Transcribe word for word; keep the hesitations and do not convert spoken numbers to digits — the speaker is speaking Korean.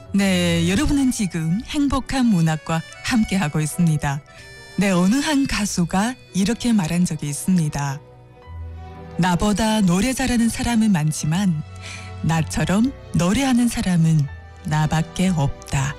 네, 여러분은 지금 행복한 문학과 함께하고 있습니다. 네, 어느 한 가수가 이렇게 말한 적이 있습니다. 나보다 노래 잘하는 사람은 많지만 나처럼 노래하는 사람은 나밖에 없다.